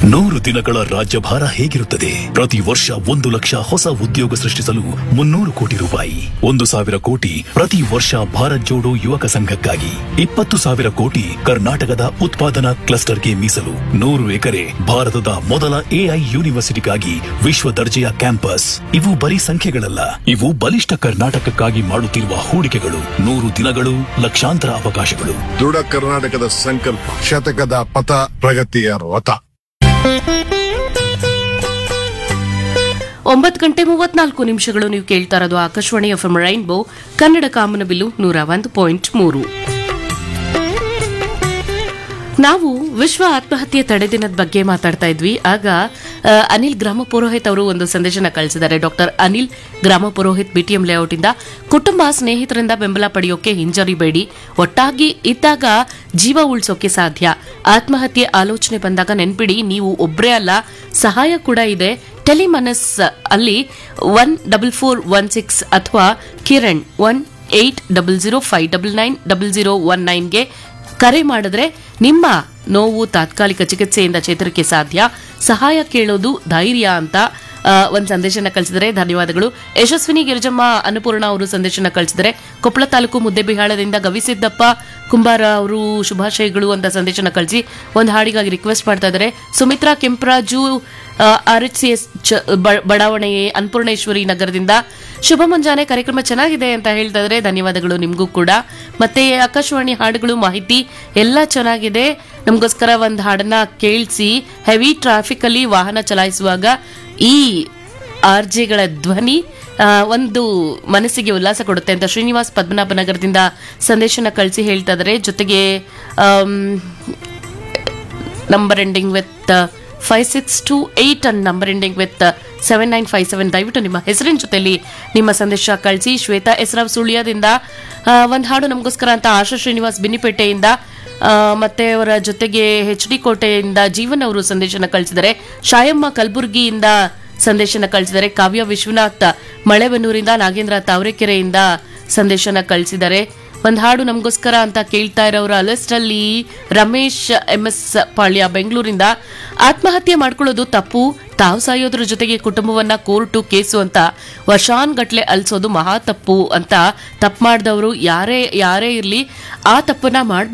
100 ದಿನಗಳ ರಾಜ್ಯಭಾರ ಹೇಗಿರುತ್ತದೆ? ಪ್ರತಿ ವರ್ಷ 1 ಲಕ್ಷ ಹೊಸ ಉದ್ಯೋಗ ಸೃಷ್ಟಿಸಲು 300 ಕೋಟಿ ರೂಪಾಯಿ, 1,000 ಕೋಟಿ ಪ್ರತಿ ವರ್ಷ ಭಾರತ್ ಜೋಡೋ ಯುವಕ ಸಂಘಕ್ಕಾಗಿ, 20,000 ಕೋಟಿ ಕರ್ನಾಟಕದ ಉತ್ಪಾದನಾ ಕ್ಲಸ್ಟರ್ಗೆ ಮೀಸಲು, 100 ಎಕರೆ ಭಾರತದ ಮೊದಲ AI ಯೂನಿವರ್ಸಿಟಿಗಾಗಿ ವಿಶ್ವ ದರ್ಜೆಯ ಕ್ಯಾಂಪಸ್. ಇವು ಬರೀ ಸಂಖ್ಯೆಗಳಲ್ಲ, ಇವು ಬಲಿಷ್ಠ ಕರ್ನಾಟಕಕ್ಕಾಗಿ ಮಾಡುತ್ತಿರುವ ಹೂಡಿಕೆಗಳು. 100 ದಿನಗಳು, ಲಕ್ಷಾಂತರ ಅವಕಾಶಗಳು. ದೃಢ ಕರ್ನಾಟಕದ ಸಂಕಲ್ಪ, ಶತಕದ ಪಥ, ಪ್ರಗತಿಯ ರಥ. 9:34 ನೀವು ಕೇಳ್ತಾ ಇರೋದು ಆಕಾಶವಾಣಿ ಎಫ್ಎಂ ರೈನ್ಬೋ ಕನ್ನಡ ಕಾಮನಬಿಲ್ಲು 101.3. ನಾವು ವಿಶ್ವ ಆತ್ಮಹತ್ಯೆ ತಡೆ ದಿನದ ಬಗ್ಗೆ ಮಾತಾಡ್ತಾ ಇದ್ವಿ. ಆಗ ಅನಿಲ್ ಗ್ರಾಮ ಪುರೋಹಿತ್ ಅವರು ಒಂದು ಸಂದೇಶನ ಕಳಿಸಿದ್ದಾರೆ. ಡಾಕ್ಟರ್ ಅನಿಲ್ ಗ್ರಾಮ ಪುರೋಹಿತ್ ಬಿಟಿಎಂ ಲೇಔಟ್ ಇಂದ, ಕುಟುಂಬ ಸ್ನೇಹಿತರಿಂದ ಬೆಂಬಲ ಪಡೆಯೋಕೆ ಹಿಂಜರಿಬೇಡಿ. ಒಟ್ಟಾಗಿ ಇದ್ದಾಗ ಜೀವ ಉಳಿಸೋಕೆ ಸಾಧ್ಯ. ಆತ್ಮಹತ್ಯೆ ಆಲೋಚನೆ ಬಂದಾಗ ನೆನ್ಪಿಡಿ, ನೀವು ಒಬ್ರೇ ಅಲ್ಲ, ಸಹಾಯ ಕೂಡ ಇದೆ. ಟೆಲಿಮನಸ್ ಅಲ್ಲಿ 14416 ಅಥವಾ ಕಿರಣ್ 180059990019ಗೆ ಕರೆ ಮಾಡಿದ್ರೆ ನಿಮ್ಮ ನೋವು ತಾತ್ಕಾಲಿಕ ಚಿಕಿತ್ಸೆಯಿಂದ ಚೇತರಿಕೆ ಸಾಧ್ಯ. ಸಹಾಯ ಕೇಳೋದು ಧೈರ್ಯ ಅಂತ ಒಂದು ಸಂದೇಶನ ಕಳಿಸಿದರೆ ಧನ್ಯವಾದಗಳು. ಯಶಸ್ವಿನಿ ಗಿರಿಜಮ್ಮ ಅನ್ನಪೂರ್ಣ ಅವರು ಸಂದೇಶನ ಕಳಿಸಿದರೆ, ಕೊಪ್ಪಳ ತಾಲೂಕು ಮುದ್ದೆಬಿಹಾಳದಿಂದ ಗವಿಸಿದ್ದಪ್ಪ ಕುಂಬಾರ ಅವರು ಶುಭಾಶಯಗಳು ಅಂತ ಸಂದೇಶನ ಕಳಿಸಿ ಒಂದು ಹಾಡಿಗಾಗಿ ರಿಕ್ವೆಸ್ಟ್ ಮಾಡ್ತಾ ಇದ್ದಾರೆ. ಸುಮಿತ್ರಾ ಕೆಂಪರಾಜು RHCS ಬಡಾವಣೆ ಅನ್ನಪೂರ್ಣೇಶ್ವರಿ ನಗರದಿಂದ ಶುಭ ಮುಂಜಾನೆ, ಕಾರ್ಯಕ್ರಮ ಚೆನ್ನಾಗಿದೆ ಅಂತ ಹೇಳ್ತಾ ಇದ್ದಾರೆ. ಧನ್ಯವಾದಗಳು ನಿಮಗೂ ಕೂಡ. ಮತ್ತೆ ಆಕಾಶವಾಣಿ ಹಾಡುಗಳು, ಮಾಹಿತಿ ಎಲ್ಲ ಚೆನ್ನಾಗಿದೆ. ನಮಗೋಸ್ಕರ ಒಂದು ಹಾಡನ್ನ ಕೇಳಿಸಿ. ಹೆವಿ ಟ್ರಾಫಿಕ್ ಅಲ್ಲಿ ವಾಹನ ಚಲಾಯಿಸುವಾಗ ಈ ಆರ್ಜೆಗಳ ಧ್ವನಿ ಒಂದು ಮನಸ್ಸಿಗೆ ಉಲ್ಲಾಸ ಕೊಡುತ್ತೆ ಅಂತ ಶ್ರೀನಿವಾಸ್ ಪದ್ಮನಾಭನಗರದಿಂದ ಸಂದೇಶನ ಕಳಿಸಿ ಹೇಳ್ತಾ ಇದ್ದಾರೆ. ಜೊತೆಗೆ number ending with 5628 and number ending with 7957. ದಯವಿಟ್ಟು ನಿಮ್ಮ ಹೆಸರಿನ ಜೊತೆಲಿ ನಿಮ್ಮ ಸಂದೇಶ ಕಳಿಸಿ. ಶ್ವೇತಾ ಎಸ್ರಾವ್ ಸುಳ್ಯದಿಂದ ಒಂದು ಹಾಡು ನಮಗೋಸ್ಕರ ಅಂತ ಆಶಾ ಶ್ರೀನಿವಾಸ್ ಬಿನ್ನಿಪೇಟೆಯಿಂದ, ಮತ್ತೆ ಅವರ ಜೊತೆಗೆ HD ಕೋಟೆಯಿಂದ ಜೀವನ್ ಅವರು ಸಂದೇಶನ ಕಳಿಸಿದ್ದಾರೆ. ಶಾಯಮ್ಮ ಕಲಬುರ್ಗಿಯಿಂದ ಸಂದೇಶನ ಕಳಿಸಿದ್ದಾರೆ. ಕಾವ್ಯ ವಿಶ್ವನಾಥ್ ಮಳೆಬೆನ್ನೂರಿಂದ, ನಾಗೇಂದ್ರ ತಾವರೆಕೆರೆಯಿಂದ ಸಂದೇಶನ ಕಳಿಸಿದ್ದಾರೆ. ಒಂದು ಹಾಡು ನಮಗೋಸ್ಕರ ಅಂತ ಕೇಳ್ತಾ ಇರೋರ ಲಿಸ್ಟ್ ಅಲ್ಲಿ ರಮೇಶ್ MS ಪಾಳ್ಯ ಬೆಂಗಳೂರಿಂದ, ಆತ್ಮಹತ್ಯೆ ಮಾಡ್ಕೊಳ್ಳೋದು ತಪ್ಪು, ತಾವು ಸಾಯೋದ್ರ ಜೊತೆಗೆ ಕುಟುಂಬವನ್ನ ಕೋರ್ಟು ಕೇಸು ಅಂತ ವರ್ಷಾನ್ಗಟ್ಲೆ ಅಲ್ಸೋದು ಮಹಾ ತಪ್ಪು ಅಂತ. ತಪ್ಪು ಮಾಡಿದವರು ಯಾರೇ ಇರ್ಲಿ ಆ ತಪ್ಪನ್ನ